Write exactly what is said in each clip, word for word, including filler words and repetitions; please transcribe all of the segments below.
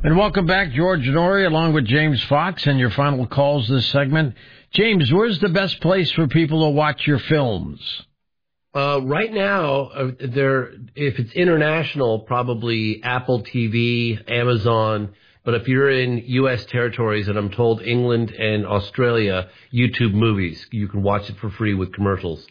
And welcome back, George Noory, along with James Fox, and your final calls this segment. James, where's the best place for people to watch your films? Uh, right now, uh, there, if it's international, probably Apple T V, Amazon. But if you're in U S territories, and I'm told England and Australia, YouTube Movies, you can watch it for free with commercials.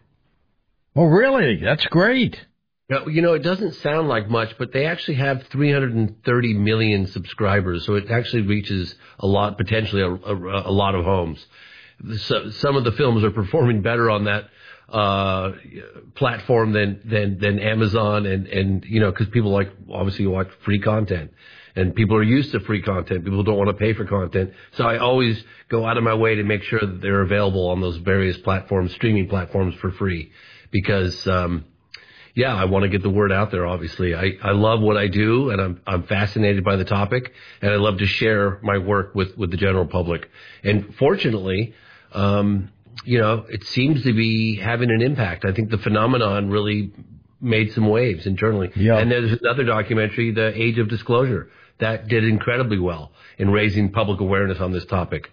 Oh, really? That's great. You know, it doesn't sound like much, but they actually have three hundred thirty million subscribers, so it actually reaches a lot, potentially a, a, a lot of homes. So, some of the films are performing better on that uh platform than than than Amazon, and and you know, because people like obviously watch free content, and people are used to free content. People don't want to pay for content, so I always go out of my way to make sure that they're available on those various platforms, streaming platforms, for free, because um yeah, I want to get the word out there, obviously. I, I love what I do, and I'm I'm fascinated by the topic, and I love to share my work with, with the general public. And fortunately, um, you know, it seems to be having an impact. I think the phenomenon really made some waves internally. Yep. And there's another documentary, The Age of Disclosure, that did incredibly well in raising public awareness on this topic.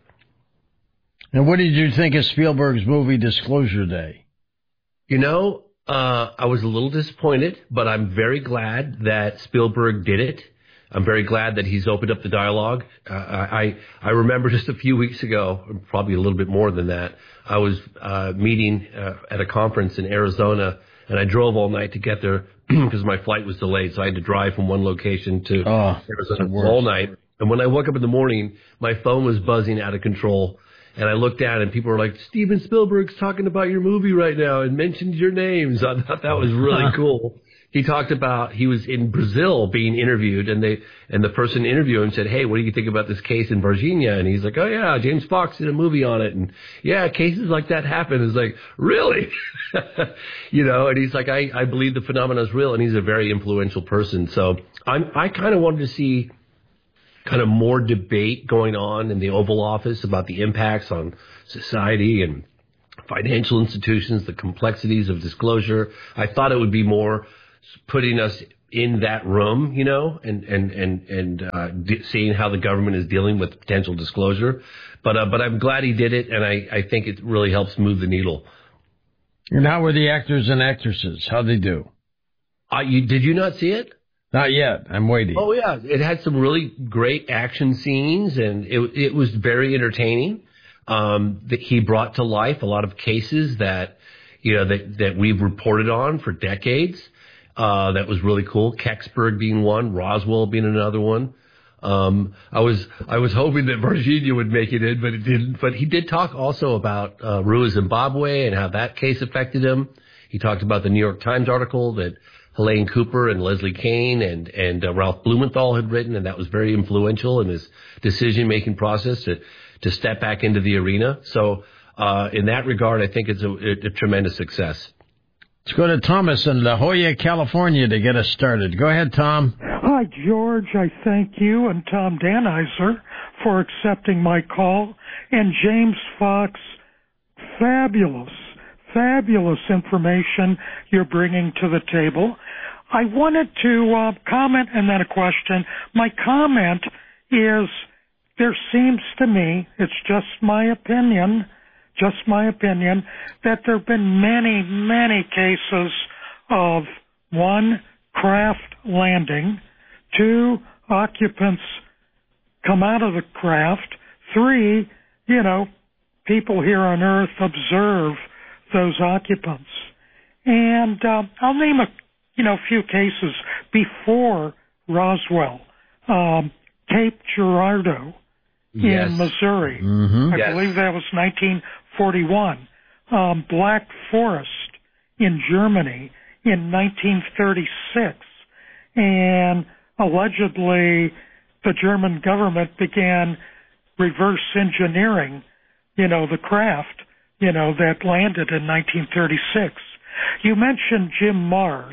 And what did you think of Spielberg's movie Disclosure Day? You know, Uh, I was a little disappointed, but I'm very glad that Spielberg did it. I'm very glad that he's opened up the dialogue. Uh, I I remember just a few weeks ago, probably a little bit more than that, I was uh, meeting uh, at a conference in Arizona, and I drove all night to get there because my flight was delayed, so I had to drive from one location to oh, Arizona all night. And when I woke up in the morning, my phone was buzzing out of control. And I looked down, and people were like, Steven Spielberg's talking about your movie right now and mentioned your names. I thought that was really cool. He talked about, he was in Brazil being interviewed, and they and the person interviewing him said, hey, what do you think about this case in Virginia? And he's like, oh, yeah, James Fox did a movie on it. And, yeah, cases like that happen. It's like, really? You know, and he's like, I, I believe the phenomenon is real, and he's a very influential person. So I'm, I kind of wanted to see kind of more debate going on in the Oval Office about the impacts on society and financial institutions, the complexities of disclosure. I thought it would be more putting us in that room, you know, and and and and uh, de- seeing how the government is dealing with potential disclosure. But uh, but I'm glad he did it, and I, I think it really helps move the needle. And how were the actors and actresses? How'd they do? Uh, you, did you not see it? Not yet. I'm waiting. Oh, yeah. It had some really great action scenes, and it, it was very entertaining. Um, that he brought to life a lot of cases that, you know, that, that we've reported on for decades. Uh, that was really cool. Kecksburg being one, Roswell being another one. Um, I was, I was hoping that Virginia would make it in, but it didn't. But he did talk also about, uh, Rua Zimbabwe and how that case affected him. He talked about the New York Times article that Helene Cooper and Leslie Kean and, and uh, Ralph Blumenthal had written, and that was very influential in his decision-making process to, to step back into the arena. So uh, in that regard, I think it's a, a, a tremendous success. Let's go to Thomas in La Jolla, California to get us started. Go ahead, Tom. Hi, George. I thank you and Tom Danizer for accepting my call. And James Fox, fabulous. Fabulous information you're bringing to the table. I wanted to uh, comment and then a question. My comment is there seems to me, it's just my opinion, just my opinion, that there have been many, many cases of, one, craft landing, two, occupants come out of the craft, three, you know, people here on Earth observe those occupants. And uh, I'll name a you know few cases before Roswell. Um, Cape Girardeau yes. in Missouri. Mm-hmm. I yes. believe that was nineteen forty-one. Um, Black Forest in Germany in nineteen thirty-six. And allegedly the German government began reverse engineering, you know, the craft, you know, that landed in nineteen thirty-six. You mentioned Jim Mars,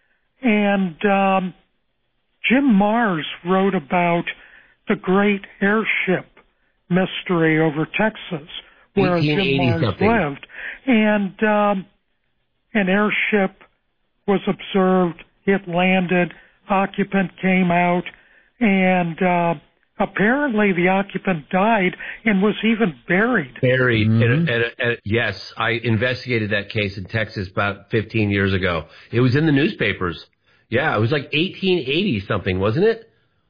and um, Jim Mars wrote about the great airship mystery over Texas, where Jim Mars something. lived. And um, an airship was observed, it landed, occupant came out, and uh, apparently the occupant died and was even buried. Buried. Mm-hmm. And, and, and, yes, I investigated that case in Texas about fifteen years ago. It was in the newspapers. Yeah, it was like eighteen eighty something, wasn't it?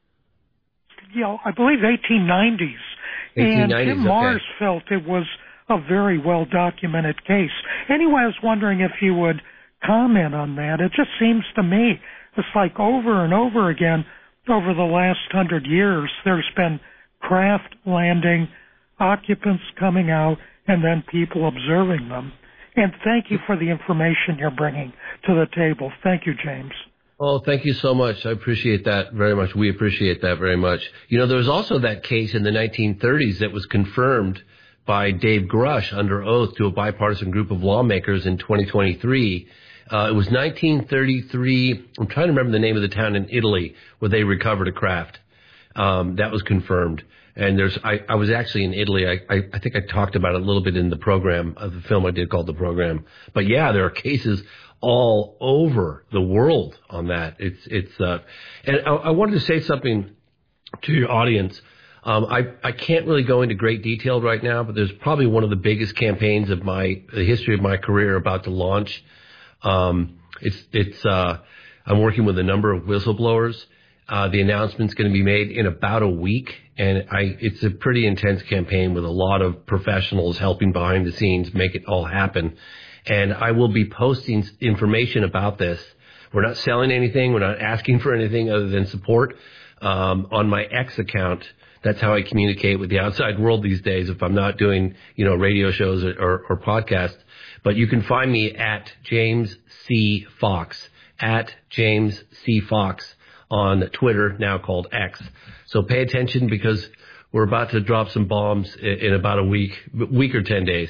You know, I believe eighteen nineties. eighteen nineties, and Tim Mars okay. felt it was a very well-documented case. Anyway, I was wondering if you would comment on that. It just seems to me, it's like over and over again, over the last hundred years, there's been craft landing, occupants coming out, and then people observing them. And thank you for the information you're bringing to the table. Thank you, James. Oh, thank you so much. I appreciate that very much. We appreciate that very much. You know, there was also that case in the nineteen thirties that was confirmed by Dave Grush under oath to a bipartisan group of lawmakers in twenty twenty-three. Uh, it was nineteen thirty-three. I'm trying to remember the name of the town in Italy where they recovered a craft. Um, that was confirmed. And there's, I, I was actually in Italy. I, I, I think I talked about it a little bit in the program, of the film I did called The Program. But yeah, there are cases all over the world on that. It's, it's, uh, and I, I wanted to say something to your audience. Um, I, I can't really go into great detail right now, but there's probably one of the biggest campaigns of my, the history of my career about to launch. Um, it's, it's, uh, I'm working with a number of whistleblowers. Uh, the announcement's going to be made in about a week, and I, it's a pretty intense campaign with a lot of professionals helping behind the scenes make it all happen. And I will be posting information about this. We're not selling anything. We're not asking for anything other than support, um, on my X account. That's how I communicate with the outside world these days if I'm not doing, you know, radio shows or, or, or podcasts. But you can find me at James C. Fox, at James C. Fox on Twitter, now called X. So pay attention because we're about to drop some bombs in, in about a week, week or ten days.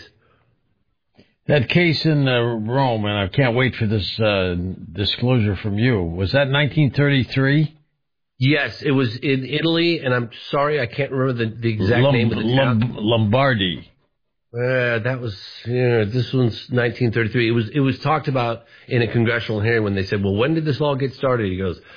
That case in uh, Rome, and I can't wait for this uh, disclosure from you, was that nineteen thirty-three? Yes, it was in Italy, and I'm sorry, I can't remember the, the exact Lom- name of the town. Lom- Lombardy. Uh, that was, yeah, this one's nineteen thirty-three. It was, it was talked about in a congressional hearing when they said, well, when did this all get started? He goes,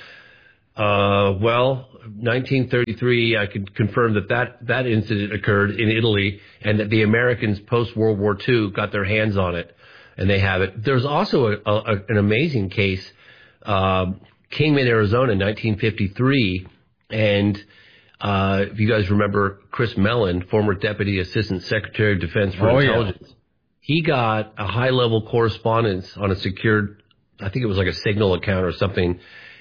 uh, well, nineteen thirty-three, I could confirm that, that that incident occurred in Italy and that the Americans post-World War Two got their hands on it, and they have it. There's also a, a, an amazing case, um, Kingman, Arizona, nineteen fifty-three, and uh, if you guys remember Chris Mellon, former Deputy Assistant Secretary of Defense for oh, Intelligence, yeah. he got a high-level correspondence on a secured, I think it was like a Signal account or something.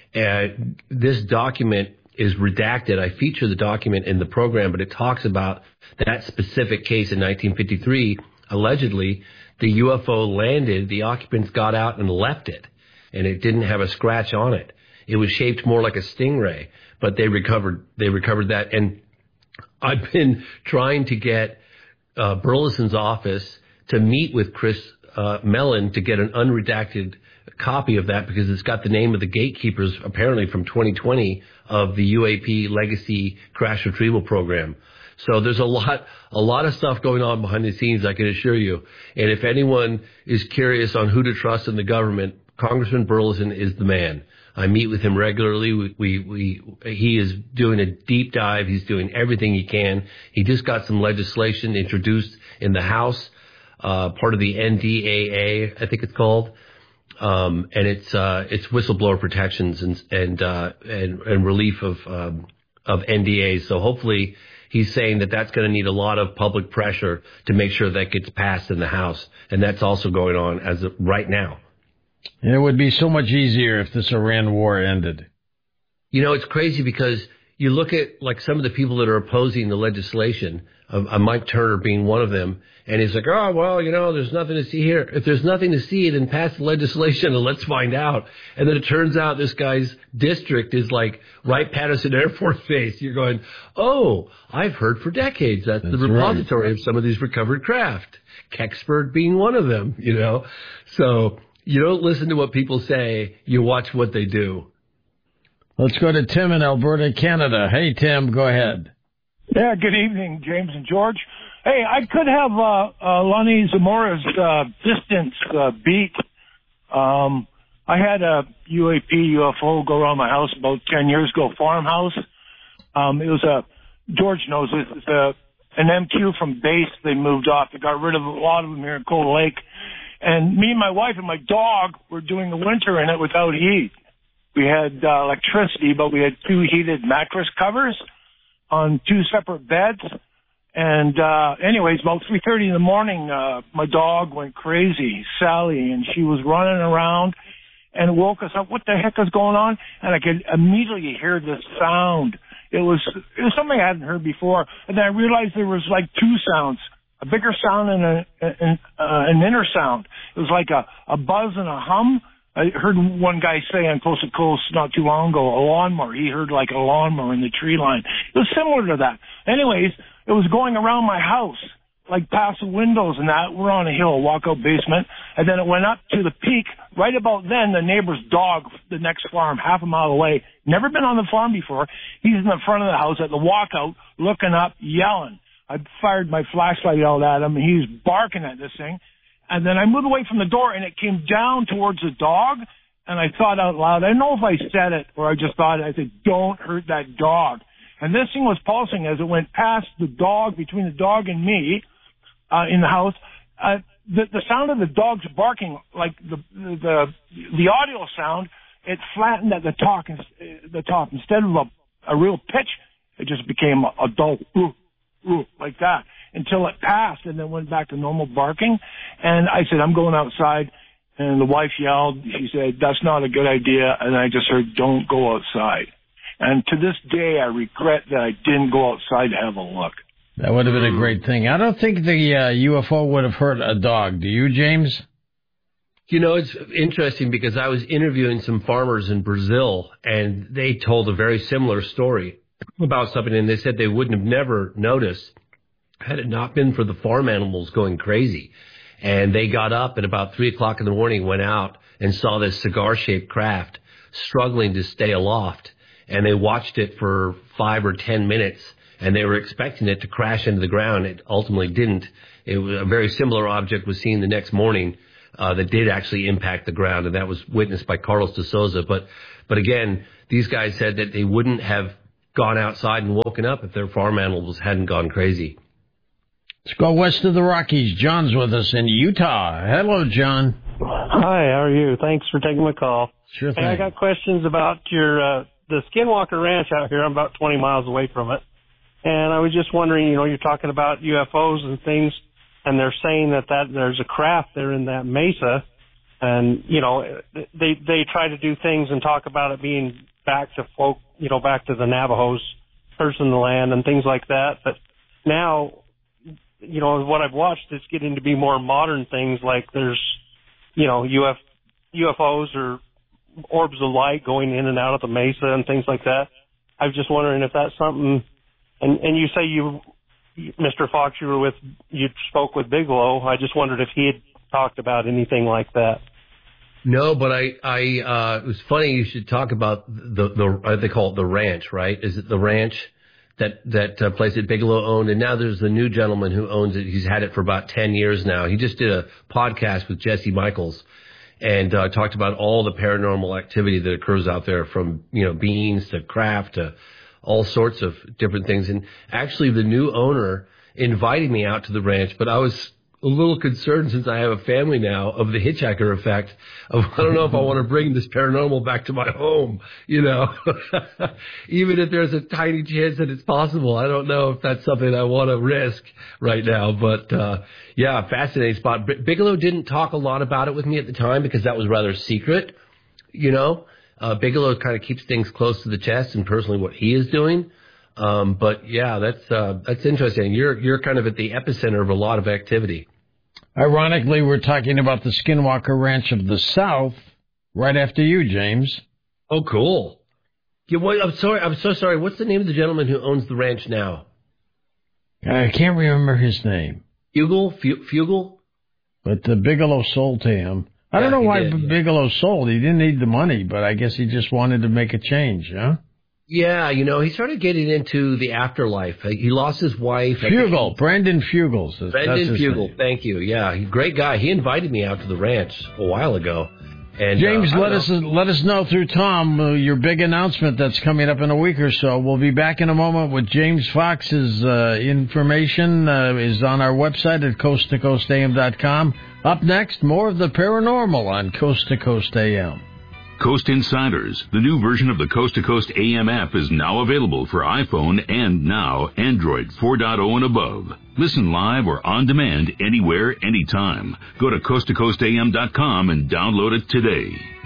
And this document is redacted. I feature the document in the program, but it talks about that specific case in nineteen fifty-three. Allegedly, the U F O landed, the occupants got out and left it, and it didn't have a scratch on it. It was shaped more like a stingray, but they recovered, they recovered that. And I've been trying to get uh, Burleson's office to meet with Chris uh, Mellon to get an unredacted copy of that because it's got the name of the gatekeepers apparently from twenty twenty of the U A P Legacy Crash Retrieval Program. So there's a lot, a lot of stuff going on behind the scenes, I can assure you. And if anyone is curious on who to trust in the government, Congressman Burleson is the man. I meet with him regularly. We, we, we, he is doing a deep dive. He's doing everything he can. He just got some legislation introduced in the House, uh, part of the N D A A, I think it's called. Um, and it's, uh, it's whistleblower protections and, and, uh, and, and relief of, um, of N D As. So hopefully he's saying that that's going to need a lot of public pressure to make sure that gets passed in the House. And that's also going on as of right now. It would be so much easier if this Iran war ended. You know, it's crazy because you look at like some of the people that are opposing the legislation, uh, Mike Turner being one of them, and he's like, oh, well, you know, there's nothing to see here. If there's nothing to see, then pass the legislation and let's find out. And then it turns out this guy's district is like Wright-Patterson Air Force Base. You're going, oh, I've heard for decades that's, that's the repository right. of some of these recovered craft, Kecksburg being one of them, you know. So you don't listen to what people say, you watch what they do. Let's go to Tim in Alberta, Canada. Hey, Tim, go ahead. Yeah, good evening, James and George. Hey, I could have uh, uh, Lonnie Zamora's uh, distance uh, beat. Um, I had a U A P U F O go around my house about ten years ago, farmhouse, Um, it was a, George knows this, it's a, an M Q from base they moved off. They got rid of a lot of them here in Cold Lake. And me and my wife and my dog were doing the winter in it without heat. We had uh, electricity, but we had two heated mattress covers on two separate beds. And uh anyways, about three thirty in the morning, uh my dog went crazy, Sally, and she was running around and woke us up. What the heck is going on? And I could immediately hear this sound. It was it was something I hadn't heard before. And then I realized there was like two sounds, a bigger sound and a, an, uh, an inner sound. It was like a, a buzz and a hum. I heard one guy say on Coast to Coast not too long ago, a lawnmower. He heard like a lawnmower in the tree line. It was similar to that. Anyways, it was going around my house, like past the windows and that. We're on a hill, a walkout basement. And then it went up to the peak. Right about then, the neighbor's dog, the next farm, half a mile away, never been on the farm before. He's in the front of the house at the walkout, looking up, yelling. I fired my flashlight out at him, and he was barking at this thing. And then I moved away from the door, and it came down towards the dog. And I thought out loud, I don't know if I said it or I just thought it. I said, don't hurt that dog. And this thing was pulsing as it went past the dog, between the dog and me, uh, in the house. Uh, the, the sound of the dog's barking, like the, the, the audio sound, it flattened at the top, the top. Instead of a, a real pitch, it just became a, a dull, ooh, ooh, like that, until it passed and then went back to normal barking. And I said, I'm going outside. And the wife yelled. She said, that's not a good idea. And I just heard, don't go outside. And to this day, I regret that I didn't go outside to have a look. That would have been a great thing. I don't think the uh, U F O would have hurt a dog. Do you, James? You know, it's interesting because I was interviewing some farmers in Brazil, and they told a very similar story about something, and they said they wouldn't have never noticed had it not been for the farm animals going crazy. And they got up at about three o'clock in the morning, went out and saw this cigar-shaped craft struggling to stay aloft. And they watched it for five or ten minutes, and they were expecting it to crash into the ground. It ultimately didn't. It was a very similar object was seen the next morning uh, that did actually impact the ground, and that was witnessed by Carlos de Souza. But, but again, these guys said that they wouldn't have gone outside and woken up if their farm animals hadn't gone crazy. Let's go west of the Rockies. John's with us in Utah. Hello, John. Hi, how are you? Thanks for taking my call. Sure thing. Hey, I got questions about your uh, the Skinwalker Ranch out here. I'm about twenty miles away from it. And I was just wondering, you know, you're talking about U F Os and things, and they're saying that, that there's a craft there in that mesa. And, you know, they they try to do things and talk about it being back to folk, you know, back to the Navajos, cursing the land and things like that. But now, you know, what I've watched, it's getting to be more modern things like there's, you know, U F, U F Os or orbs of light going in and out of the mesa and things like that. I was just wondering if that's something, and, and you say you, Mister Fox, you were with, you spoke with Bigelow. I just wondered if he had talked about anything like that. No, but I, I, uh, it was funny you should talk about the, the, uh, they call it the ranch, right? Is it the ranch that, that uh, place that Bigelow owned? And now there's the new gentleman who owns it. He's had it for about ten years now. He just did a podcast with Jesse Michaels and uh, talked about all the paranormal activity that occurs out there, from, you know, beans to craft to all sorts of different things. And actually the new owner invited me out to the ranch, but I was a little concerned, since I have a family now, of the hitchhiker effect. Of, I don't know if I want to bring this paranormal back to my home, you know. Even if there's a tiny chance that it's possible, I don't know if that's something I want to risk right now. But, uh, yeah, fascinating spot. B- Bigelow didn't talk a lot about it with me at the time because that was rather secret, you know. Uh, Bigelow kind of keeps things close to the chest and personally what he is doing. Um, but yeah, that's, uh, that's interesting. You're, you're kind of at the epicenter of a lot of activity. Ironically, we're talking about the Skinwalker Ranch of the South right after you, James. Oh, cool. Yeah, well, I'm sorry. I'm so sorry. What's the name of the gentleman who owns the ranch now? I can't remember his name. Fugel? F- Fugel? But uh, Bigelow sold to him. I yeah, don't know why did, Bigelow yeah. sold. He didn't need the money, but I guess he just wanted to make a change, huh? Yeah, you know, he started getting into the afterlife. He lost his wife. Fugel, Brandon Fugel. Brandon Fugel, thank you. Yeah, great guy. He invited me out to the ranch a while ago, And, James, uh, let us let us know through Tom uh, your big announcement that's coming up in a week or so. We'll be back in a moment with James Fox's uh, information uh, is on our website at coast to coast a m dot com. Up next, more of the paranormal on Coast to Coast A M. Coast Insiders, the new version of the Coast to Coast A M app, is now available for iPhone and now Android four point oh and above. Listen live or on demand anywhere, anytime. Go to coast to coast a m dot com and download it today.